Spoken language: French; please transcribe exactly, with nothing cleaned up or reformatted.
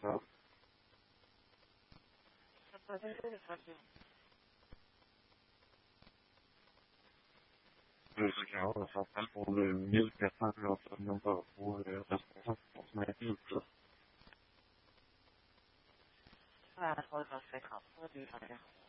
ça. Ça peut être le facile. Je sais que ça s'appelle pour les mille personnes qui ont même pas pour les responsables pour se mettre tout ça. Ah, ça va faire comme ça, du faire.